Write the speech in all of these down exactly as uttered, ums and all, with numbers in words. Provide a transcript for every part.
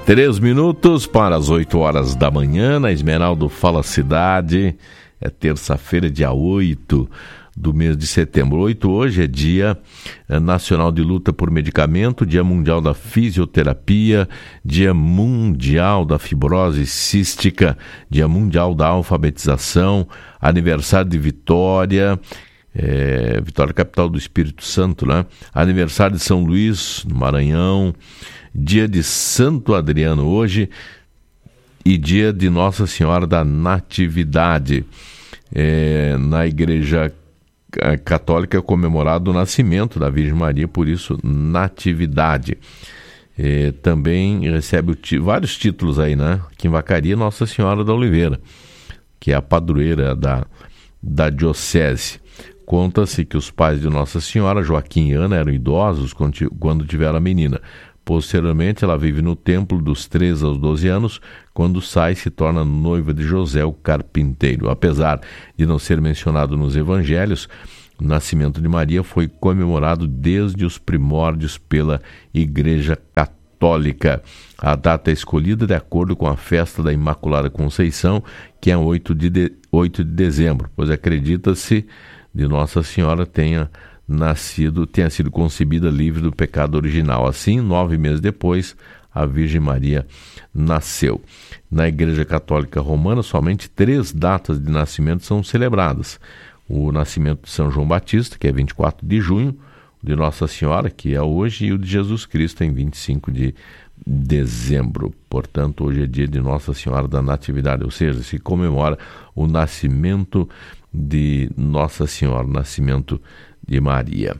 Três minutos para as oito horas da manhã, na Esmeraldo Fala Cidade. É terça-feira, dia oito do mês de setembro. oito hoje é Dia Nacional de Luta por Medicamento, Dia Mundial da Fisioterapia, Dia Mundial da Fibrose Cística, Dia Mundial da Alfabetização, aniversário de Vitória, é, Vitória, capital do Espírito Santo, né? Aniversário de São Luís, no Maranhão, Dia de Santo Adriano hoje e dia de Nossa Senhora da Natividade. É, na Igreja Católica é comemorado o nascimento da Virgem Maria, por isso Natividade. É, também recebe o t- vários títulos aí, né? Aqui em Vacaria, Nossa Senhora da Oliveira, que é a padroeira da, da diocese. Conta-se que os pais de Nossa Senhora, Joaquim e Ana, eram idosos quando, quando tiveram a menina. Posteriormente, ela vive no templo dos três aos doze anos, quando sai se torna noiva de José, o carpinteiro. Apesar de não ser mencionado nos evangelhos, o nascimento de Maria foi comemorado desde os primórdios pela Igreja Católica. A data é escolhida de acordo com a festa da Imaculada Conceição, que é oito de, de, oito de dezembro, pois acredita-se de Nossa Senhora tenha nascido, tenha sido concebida livre do pecado original. Assim, nove meses depois, a Virgem Maria nasceu. Na Igreja Católica Romana, somente três datas de nascimento são celebradas. O nascimento de São João Batista, que é vinte e quatro de junho, de Nossa Senhora, que é hoje, e o de Jesus Cristo, em vinte e cinco de dezembro. Portanto, hoje é dia de Nossa Senhora da Natividade, ou seja, se comemora o nascimento de Nossa Senhora, o nascimento de Maria.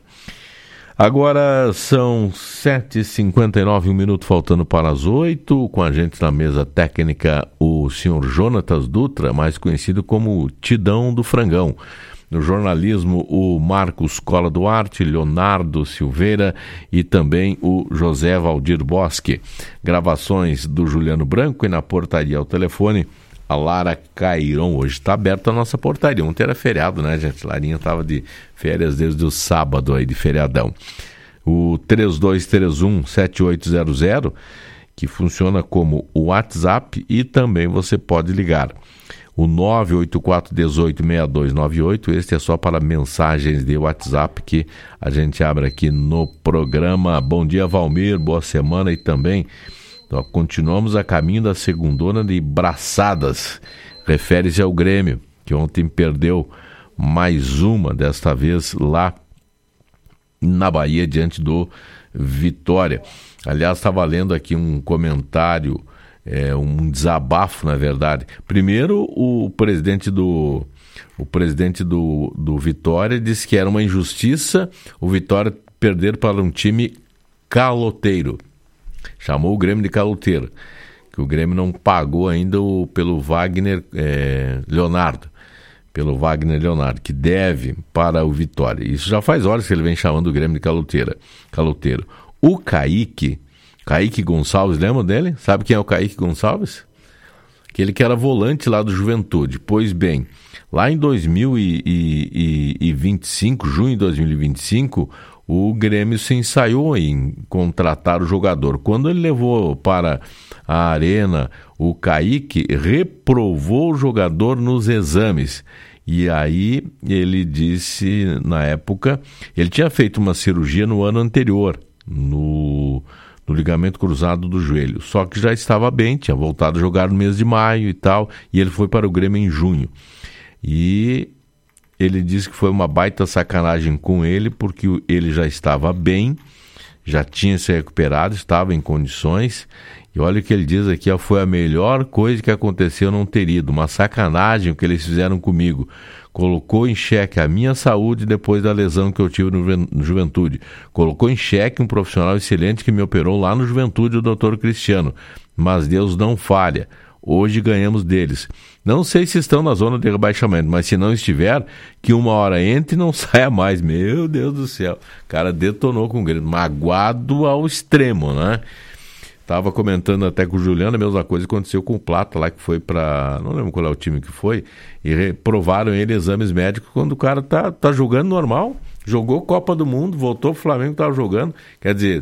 Agora são sete e cinquenta e nove, um minuto faltando para as oito, com a gente na mesa técnica o senhor Jonatas Dutra, mais conhecido como Tidão do Frangão. No jornalismo, o Marcos Cola Duarte, Leonardo Silveira e também o José Valdir Bosque. Gravações do Juliano Branco e na portaria ao telefone a Lara Cairon. Hoje está aberta a nossa portaria. Ontem era feriado, né, gente? Larinha estava de férias desde o sábado aí, de feriadão. O três dois três um, sete oito zero zero, que funciona como o WhatsApp, e também você pode ligar. O nove oito quatro um oito, seis dois nove oito, este é só para mensagens de WhatsApp que a gente abre aqui no programa. Bom dia, Valmir, boa semana e também... Então, continuamos a caminho da segundona de braçadas. Refere-se ao Grêmio, que ontem perdeu mais uma, desta vez lá na Bahia, diante do Vitória. Aliás, estava lendo aqui um comentário, é, um desabafo, na verdade. Primeiro, o presidente do, o presidente do, do Vitória disse que era uma injustiça o Vitória perder para um time caloteiro. Chamou o Grêmio de caloteiro, que o Grêmio não pagou ainda o, pelo Wagner é, Leonardo, pelo Wagner Leonardo, que deve para o Vitória. Isso já faz horas que ele vem chamando o Grêmio de caloteira, caloteiro. O Kaique, Kaique Gonçalves, lembra dele? Sabe quem é o Kaique Gonçalves? Aquele que era volante lá do Juventude. Pois bem, lá em dois mil e vinte e cinco, junho de dois mil e vinte e cinco, o Grêmio se ensaiou em contratar o jogador. Quando ele levou para a arena, o Kaique reprovou o jogador nos exames. E aí ele disse, na época, ele tinha feito uma cirurgia no ano anterior, no, no ligamento cruzado do joelho. Só que já estava bem, tinha voltado a jogar no mês de maio e tal, e ele foi para o Grêmio em junho. E... ele disse que foi uma baita sacanagem com ele, porque ele já estava bem, já tinha se recuperado, estava em condições. E olha o que ele diz aqui, ó, foi a melhor coisa que aconteceu não ter ido. Uma sacanagem o que eles fizeram comigo. Colocou em xeque a minha saúde depois da lesão que eu tive no Juventude. Colocou em xeque um profissional excelente que me operou lá no Juventude, o doutor Cristiano. Mas Deus não falha. Hoje ganhamos deles. Não sei se estão na zona de rebaixamento, mas se não estiver, que uma hora entre e não saia mais. Meu Deus do céu. O cara detonou com o Grêmio. Magoado ao extremo, né? Tava comentando até com o Juliano, a mesma coisa aconteceu com o Plata lá, que foi para... não lembro qual é o time que foi. E reprovaram ele exames médicos quando o cara tá, tá jogando normal. Jogou Copa do Mundo, voltou pro Flamengo, tava jogando. Quer dizer...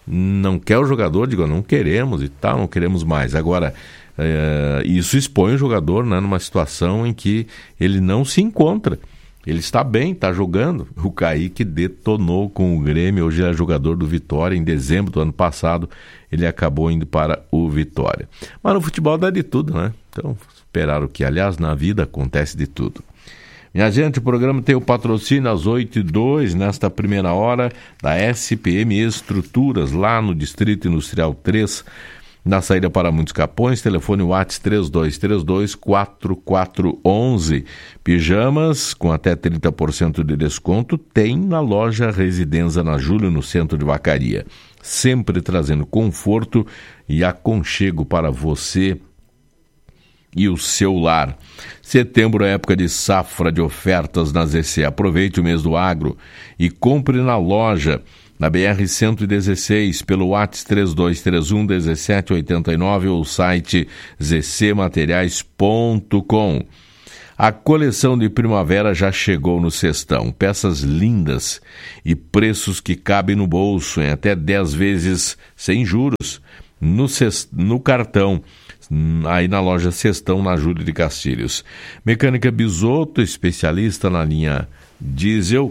não quer o jogador, digo, não queremos e tal, não queremos mais. Agora, é, isso expõe o jogador, né, numa situação em que ele não se encontra. Ele está bem, está jogando. O Kaique detonou com o Grêmio, hoje é jogador do Vitória. Em dezembro do ano passado, ele acabou indo para o Vitória. Mas no futebol dá de tudo, né? Então, esperar o que, aliás, na vida acontece de tudo. Minha gente, o programa tem o patrocínio às oito e dois, nesta primeira hora, da S P M Estruturas, lá no Distrito Industrial três, na saída para Muitos Capões. Telefone WhatsApp três dois três dois, quatro quatro um um. Pijamas com até trinta por cento de desconto tem na loja Residência na Júlio, no centro de Vacaria. Sempre trazendo conforto e aconchego para você e o seu lar. Setembro é época de safra de ofertas na Z C. Aproveite o mês do agro e compre na loja, na B R cento e dezesseis, pelo WhatsApp três dois três um, um sete oito nove ou site z c materiais ponto com. A coleção de primavera já chegou no cestão. Peças lindas e preços que cabem no bolso, em até dez vezes sem juros, no, cest... no cartão, aí na loja Cestão, na Júlio de Castilhos. Mecânica Bisotto, especialista na linha diesel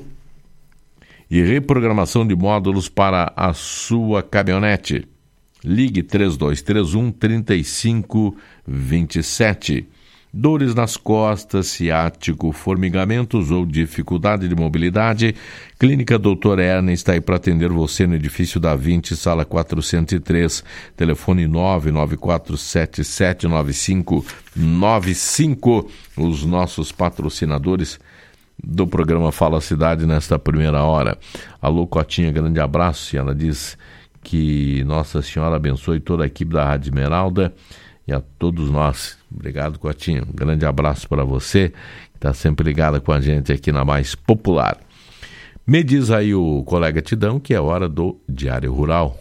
e reprogramação de módulos para a sua caminhonete. Ligue três dois três um, três cinco dois sete. Dores nas costas, ciático, formigamentos ou dificuldade de mobilidade, Clínica doutor Erna está aí para atender você no edifício da vinte, sala quatrocentos e três, telefone nove nove quatro sete sete nove cinco nove cinco. Os nossos patrocinadores do programa Fala Cidade nesta primeira hora. Alô, Cotinha, grande abraço. E ela diz que Nossa Senhora abençoe toda a equipe da Rádio Esmeralda e a todos nós. Obrigado, Cotinha. Um grande abraço para você, que está sempre ligada com a gente aqui na Mais Popular. Me diz aí o colega Tidão que é hora do Diário Rural.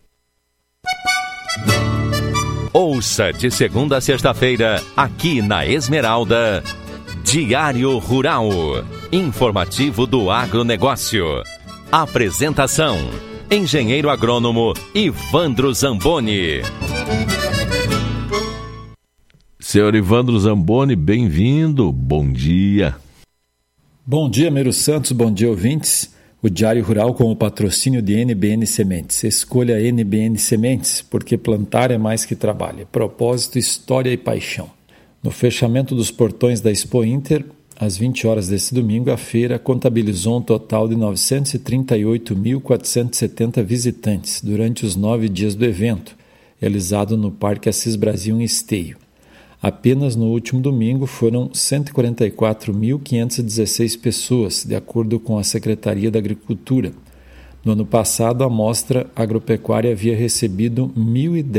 Ouça de segunda a sexta-feira, aqui na Esmeralda, Diário Rural, informativo do agronegócio. Apresentação, engenheiro agrônomo Ivandro Zamboni. Senhor Ivandro Zamboni, bem-vindo, bom dia. Bom dia, Meiro Santos, bom dia, ouvintes. O Diário Rural com o patrocínio de N B N Sementes. Escolha N B N Sementes, porque plantar é mais que trabalho. Propósito, história e paixão. No fechamento dos portões da Expo Inter, às vinte horas desse domingo, a feira contabilizou um total de novecentos e trinta e oito mil quatrocentos e setenta visitantes durante os nove dias do evento, realizado no Parque Assis Brasil em Esteio. Apenas no último domingo foram cento e quarenta e quatro mil quinhentas e dezesseis pessoas, de acordo com a Secretaria da Agricultura. No ano passado, a mostra agropecuária havia recebido um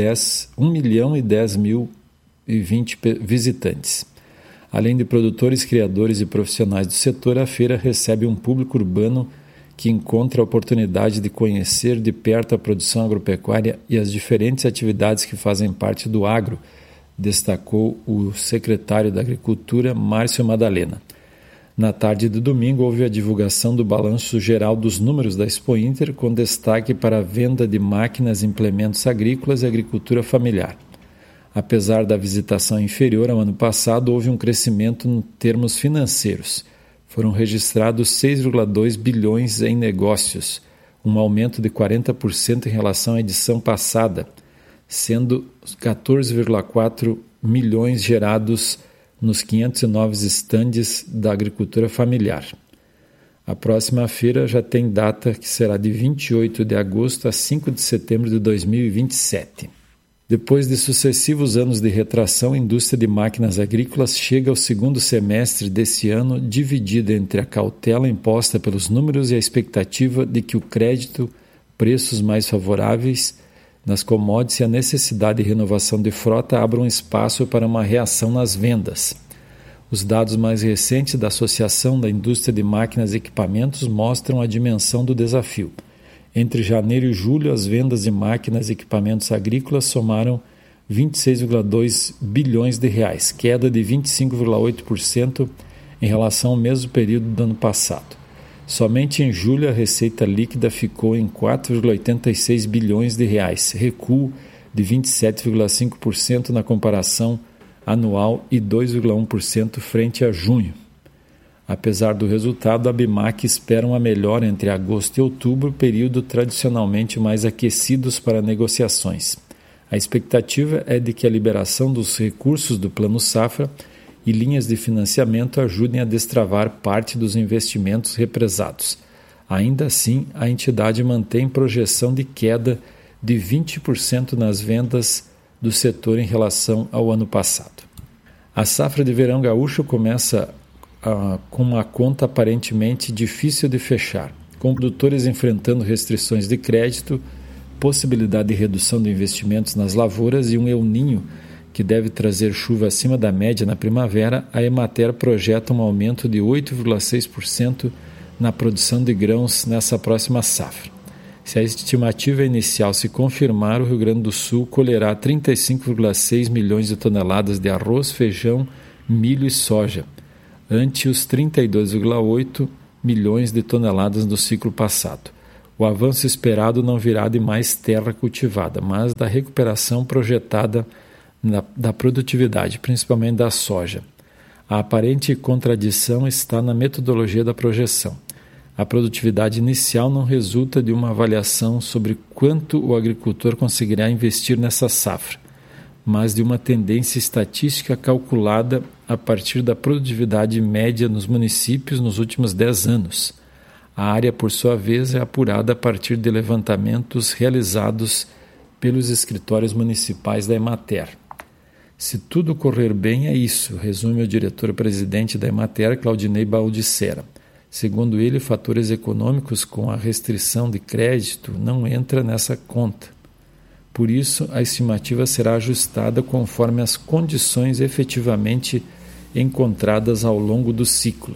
milhão e dez mil e vinte visitantes. Além de produtores, criadores e profissionais do setor, a feira recebe um público urbano que encontra a oportunidade de conhecer de perto a produção agropecuária e as diferentes atividades que fazem parte do agro, destacou o secretário da Agricultura, Márcio Madalena. Na tarde de domingo, houve a divulgação do balanço geral dos números da Expo Inter, com destaque para a venda de máquinas e implementos agrícolas e agricultura familiar. Apesar da visitação inferior ao ano passado, houve um crescimento em termos financeiros. Foram registrados seis vírgula dois bilhões em negócios, um aumento de quarenta por cento em relação à edição passada, sendo quatorze vírgula quatro milhões gerados nos quinhentos e nove estandes da agricultura familiar. A próxima feira já tem data, que será de vinte e oito de agosto a cinco de setembro de dois mil e vinte e sete. Depois de sucessivos anos de retração, a indústria de máquinas agrícolas chega ao segundo semestre desse ano dividida entre a cautela imposta pelos números e a expectativa de que o crédito, preços mais favoráveis nas commodities e a necessidade de renovação de frota abram espaço para uma reação nas vendas. Os dados mais recentes da Associação da Indústria de Máquinas e Equipamentos mostram a dimensão do desafio. Entre janeiro e julho, as vendas de máquinas e equipamentos agrícolas somaram vinte e seis vírgula dois bilhões de reais, queda de vinte e cinco vírgula oito por cento em relação ao mesmo período do ano passado. Somente em julho a receita líquida ficou em quatro vírgula oitenta e seis bilhões de reais, recuo de vinte e sete vírgula cinco por cento na comparação anual e dois vírgula um por cento frente a junho. Apesar do resultado, a BIMAC espera uma melhora entre agosto e outubro, período tradicionalmente mais aquecidos para negociações. A expectativa é de que a liberação dos recursos do Plano Safra e linhas de financiamento ajudem a destravar parte dos investimentos represados. Ainda assim, a entidade mantém projeção de queda de vinte por cento nas vendas do setor em relação ao ano passado. A safra de verão gaúcho começa ah, com uma conta aparentemente difícil de fechar, com produtores enfrentando restrições de crédito, possibilidade de redução de investimentos nas lavouras e um El Niño que deve trazer chuva acima da média na primavera. A Emater projeta um aumento de oito vírgula seis por cento na produção de grãos nessa próxima safra. Se a estimativa inicial se confirmar, o Rio Grande do Sul colherá trinta e cinco vírgula seis milhões de toneladas de arroz, feijão, milho e soja, ante os trinta e dois vírgula oito milhões de toneladas do ciclo passado. O avanço esperado não virá de mais terra cultivada, mas da recuperação projetada na, da produtividade, principalmente da soja. A aparente contradição está na metodologia da projeção. A produtividade inicial não resulta de uma avaliação sobre quanto o agricultor conseguirá investir nessa safra, mas de uma tendência estatística calculada a partir da produtividade média nos municípios nos últimos dez anos. A área, por sua vez, é apurada a partir de levantamentos realizados pelos escritórios municipais da Emater. Se tudo correr bem, é isso, resume o diretor-presidente da Emater, Claudinei Baldissera. Segundo ele, fatores econômicos com a restrição de crédito não entram nessa conta. Por isso, a estimativa será ajustada conforme as condições efetivamente encontradas ao longo do ciclo.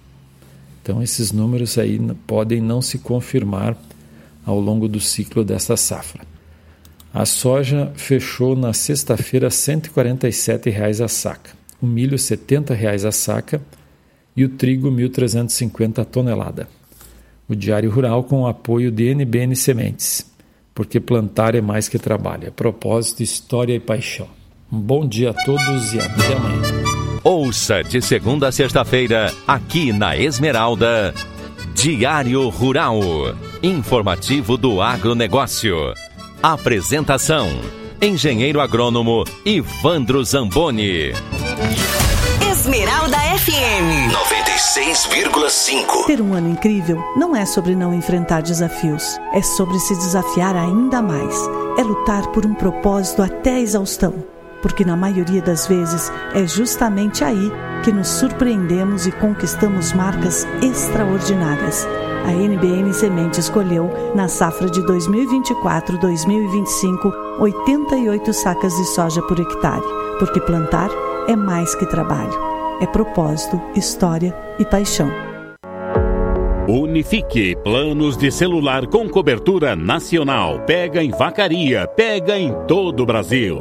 Então, esses números aí podem não se confirmar ao longo do ciclo dessa safra. A soja fechou na sexta-feira a cento e quarenta e sete reais a saca, o milho setenta reais a saca e o trigo mil trezentos e cinquenta a tonelada. O Diário Rural com o apoio de N B N Sementes, porque plantar é mais que trabalho. Propósito, história e paixão. Um bom dia a todos e até amanhã. Ouça de segunda a sexta-feira, aqui na Esmeralda, Diário Rural, informativo do agronegócio. Apresentação, engenheiro agrônomo Ivandro Zamboni. Esmeralda F M noventa e seis vírgula cinco. Ter um ano incrível não é sobre não enfrentar desafios, é sobre se desafiar ainda mais, é lutar por um propósito até a exaustão, porque na maioria das vezes é justamente aí que nos surpreendemos e conquistamos marcas extraordinárias. A N B N Semente escolheu, na safra de dois mil e vinte e quatro a dois mil e vinte e cinco, oitenta e oito sacas de soja por hectare, porque plantar é mais que trabalho, é propósito, história e paixão. Unifique, planos de celular com cobertura nacional. Pega em Vacaria, pega em todo o Brasil.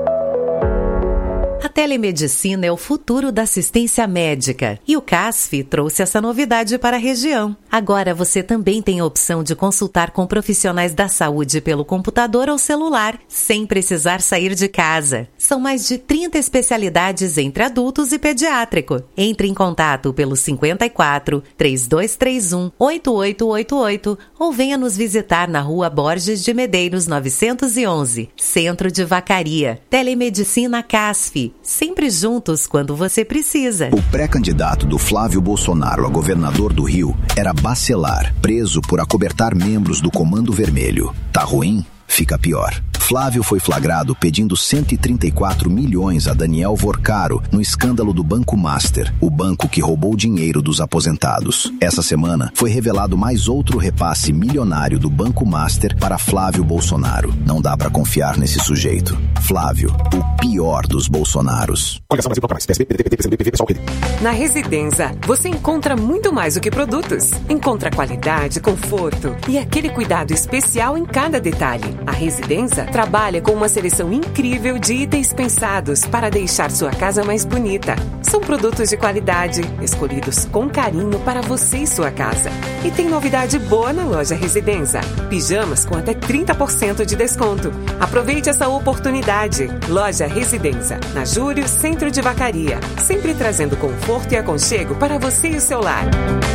A telemedicina é o futuro da assistência médica e o C A S F trouxe essa novidade para a região. Agora você também tem a opção de consultar com profissionais da saúde pelo computador ou celular, sem precisar sair de casa. São mais de trinta especialidades entre adultos e pediátrico. Entre em contato pelo cinquenta e quatro, trinta e dois trinta e um, oitenta e oito oitenta e oito ou venha nos visitar na Rua Borges de Medeiros novecentos e onze, Centro de Vacaria. Telemedicina C A S F. Sempre juntos quando você precisa. O pré-candidato do Flávio Bolsonaro a governador do Rio era Bacelar, preso por acobertar membros do Comando Vermelho. Tá ruim? Fica pior. Flávio foi flagrado pedindo cento e trinta e quatro milhões a Daniel Vorcaro no escândalo do Banco Master, o banco que roubou dinheiro dos aposentados. Essa semana foi revelado mais outro repasse milionário do Banco Master para Flávio Bolsonaro. Não dá pra confiar nesse sujeito. Flávio, o pior dos Bolsonaros. Na Residenza, você encontra muito mais do que produtos. Encontra qualidade, conforto e aquele cuidado especial em cada detalhe. A Residenza trabalha com uma seleção incrível de itens pensados para deixar sua casa mais bonita. São produtos de qualidade, escolhidos com carinho para você e sua casa. E tem novidade boa na loja Residenza. Pijamas com até trinta por cento de desconto. Aproveite essa oportunidade. Loja Residenza, na Júlio, Centro de Vacaria. Sempre trazendo conforto e aconchego para você e o seu lar.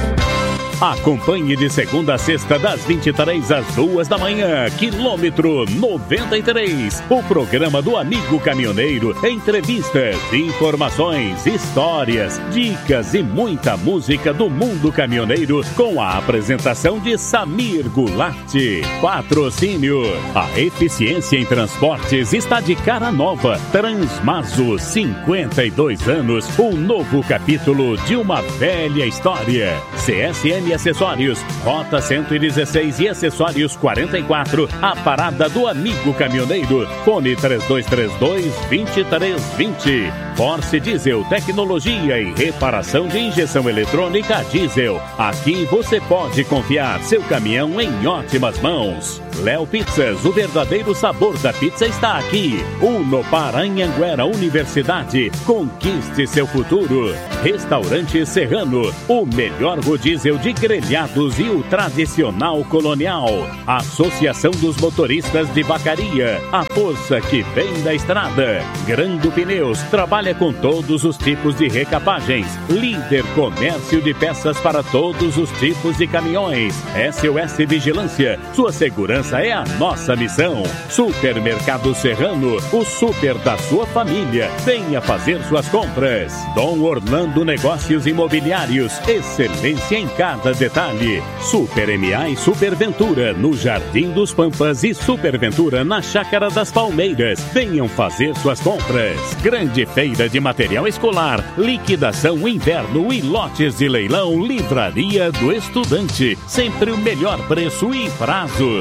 Acompanhe de segunda a sexta, das vinte e três às duas da manhã, quilômetro noventa e três. O programa do Amigo Caminhoneiro. Entrevistas, informações, histórias, dicas e muita música do mundo caminhoneiro, com a apresentação de Samir Goulart. Patrocínio. A eficiência em transportes está de cara nova. Transmaso, cinquenta e dois anos. Um novo capítulo de uma velha história. C S M Acessórios, Rota cento e dezesseis e Acessórios quarenta e quatro, a parada do Amigo Caminhoneiro. Fone três dois três dois, dois três dois zero. Force Diesel, tecnologia e reparação de injeção eletrônica diesel. Aqui você pode confiar seu caminhão em ótimas mãos. Léo Pizzas, o verdadeiro sabor da pizza está aqui. Uno Paranhanguera Universidade, conquiste seu futuro. Restaurante Serrano, o melhor rodízio de grelhados e o tradicional colonial. Associação dos Motoristas de Vacaria, a força que vem da estrada. Grando Pneus, trabalha com todos os tipos de recapagens. Líder comércio de peças para todos os tipos de caminhões. S O S Vigilância, sua segurança é a nossa missão. Supermercado Serrano, o super da sua família. Venha fazer suas compras. Dom Orlando Negócios Imobiliários, excelência em cada detalhe. Super M A e Superventura, no Jardim dos Pampas, e Superventura na Chácara das Palmeiras. Venham fazer suas compras. Grande feira de material escolar, liquidação inverno e lotes de leilão. Livraria do Estudante, sempre o melhor preço e prazo.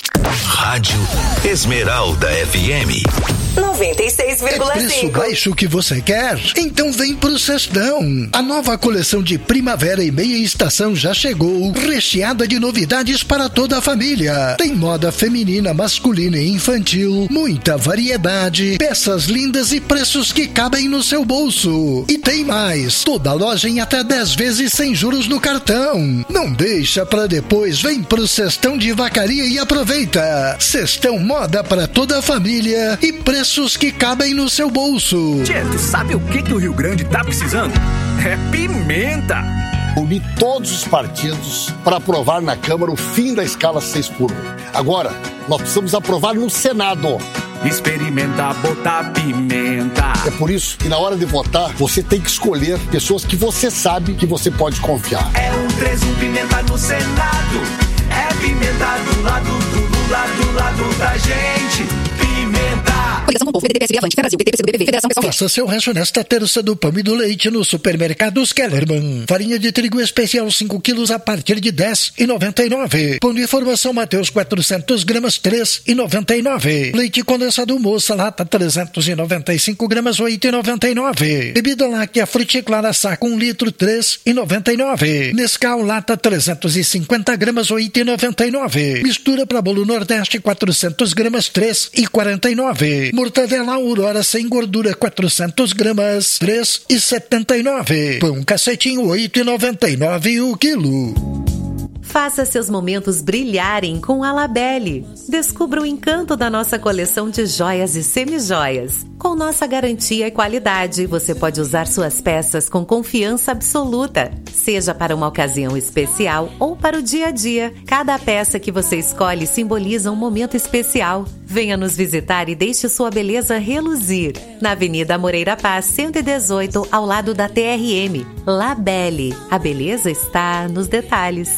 Rádio Esmeralda F M noventa e seis vírgula cinco. É preço baixo que você quer? Então vem pro Sextão. A nova coleção de primavera e meia estação já chegou, recheada de novidades para toda a família. Tem moda feminina, masculina e infantil, muita variedade, peças lindas e preços que cabem no seu bolso. E tem mais, toda loja em até dez vezes sem juros no cartão. Não deixa pra depois, vem pro Sextão de Vacaria e aproveita. Sextão moda para toda a família e preços que cabem no seu bolso. Tchê, tu sabe o que, que o Rio Grande tá precisando? É pimenta! Uni todos os partidos para aprovar na Câmara o fim da escala seis por um. Agora, nós precisamos aprovar no Senado. Experimenta botar pimenta. É por isso que na hora de votar, você tem que escolher pessoas que você sabe que você pode confiar. É um três um pimenta no Senado. É pimenta do lado do Lula, do lado da gente. Pimenta. Coligação com o povo, P D T, P S B, Avante, Brasil, P T, P C do B B, Federação Pessoal. Faça seu rancho nesta terça do pão e do leite no Supermercados Kellerman. Farinha de trigo especial cinco quilos a partir de dez reais e noventa e nove centavos. Pão de formação Mateus quatrocentas gramas, três reais e noventa e nove centavos. Leite condensado Moça lata trezentos e noventa e cinco gramas, oito reais e noventa e nove centavos. Bebida láctea Fruticlara saco um litro, três reais e noventa e nove centavos. Nescau lata trezentos e cinquenta gramas, oito reais e noventa e nove centavos. Mistura para bolo Nordeste quatrocentas gramas, três reais e quarenta e nove centavos. Mortadela Aurora sem gordura quatrocentas gramas, três reais e setenta e nove centavos. Pão cacetinho oito reais e noventa e nove centavos o quilo. Faça seus momentos brilharem com a Labelle. Descubra o encanto da nossa coleção de joias e semijoias. Com nossa garantia e qualidade, você pode usar suas peças com confiança absoluta. Seja para uma ocasião especial ou para o dia a dia, cada peça que você escolhe simboliza um momento especial. Venha nos visitar e deixe sua beleza reluzir. Na Avenida Moreira Paz, cento e dezoito, ao lado da T R M. Labelle. A beleza está nos detalhes.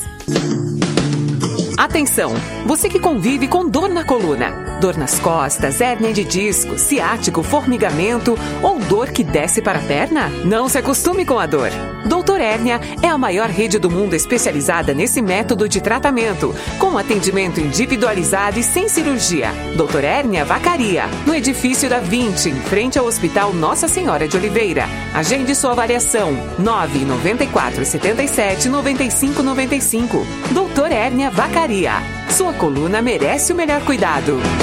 Atenção! Você que convive com dor na coluna, dor nas costas, hérnia de disco, ciático, formigamento ou dor que desce para a perna? Não se acostume com a dor. Doutor Hérnia é a maior rede do mundo especializada nesse método de tratamento, com atendimento individualizado e sem cirurgia. Doutor Hérnia Vacaria, no edifício da vinte, em frente ao Hospital Nossa Senhora de Oliveira. Agende sua avaliação nove nove quatro sete sete nove cinco nove cinco. Doutor Hérnia Vacaria. Sua coluna merece o melhor cuidado.